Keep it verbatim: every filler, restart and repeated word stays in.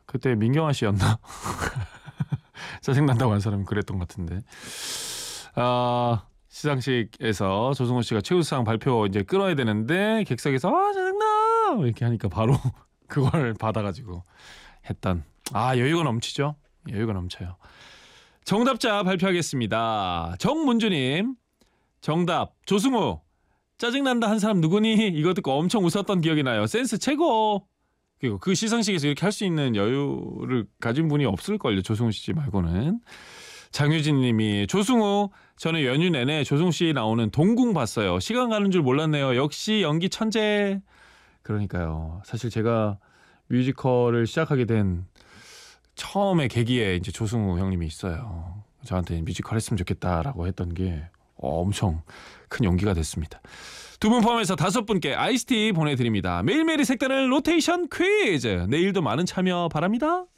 그때 민경아 씨였나? 짜증난다고 한 사람이 그랬던 것 같은데. 아, 시상식에서 조승우 씨가 최우수상 발표 이제 끊어야 되는데 객석에서 아 짜증나 이렇게 하니까 바로 그걸 받아가지고 했던. 아, 여유가 넘치죠. 여유가 넘쳐요. 정답자 발표하겠습니다. 정문주님 정답 조승우. 짜증난다 한 사람 누구니? 이거 듣고 엄청 웃었던 기억이 나요. 센스 최고. 그리고 그 시상식에서 이렇게 할 수 있는 여유를 가진 분이 없을걸요. 조승우 씨 말고는. 장유진 님이 조승우 저는 연휴 내내 조승우 씨 나오는 동궁 봤어요. 시간 가는 줄 몰랐네요. 역시 연기 천재. 그러니까요. 사실 제가 뮤지컬을 시작하게 된 처음에 계기에 이제 조승우 형님이 있어요. 저한테 뮤지컬 했으면 좋겠다라고 했던 게 엄청 큰 용기가 됐습니다. 두 분 포함해서 다섯 분께 아이스티 보내드립니다. 매일매일이 색다른 로테이션 퀴즈. 내일도 많은 참여 바랍니다.